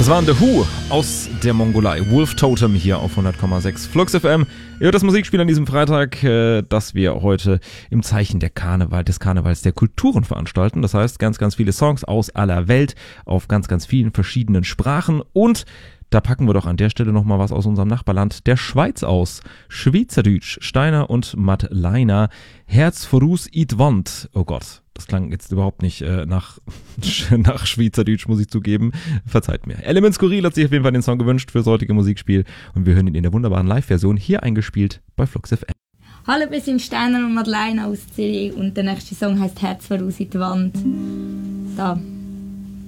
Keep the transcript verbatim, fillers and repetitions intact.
Das waren The Who aus der Mongolei. Wolf Totem hier auf hundert Komma sechs Flux F M. Ihr hört das Musikspiel an diesem Freitag, äh, das wir heute im Zeichen der Karneval, des Karnevals der Kulturen veranstalten. Das heißt, ganz, ganz viele Songs aus aller Welt auf ganz, ganz vielen verschiedenen Sprachen. Und da packen wir doch an der Stelle nochmal was aus unserem Nachbarland der Schweiz aus. Schweizerdeutsch, Steiner und Matt Leiner. Herz vorus it Wand. Oh Gott, das klang jetzt überhaupt nicht äh, nach, nach Schweizerdeutsch, muss ich zugeben. Verzeiht mir. Element Skurril hat sich auf jeden Fall den Song gewünscht für das heutige Musikspiel. Und wir hören ihn in der wunderbaren Live-Version hier eingespielt bei Flux F M. Hallo, wir sind Steiner und Matt Leiner aus Zürich und der nächste Song heisst Herz vorus it Wand. Da.